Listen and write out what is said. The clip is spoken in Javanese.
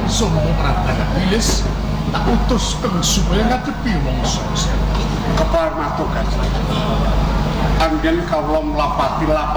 sombong ragana bilis tak utus keng supaya ngadepi mongso keparmatokan. Anggen kawula mlapati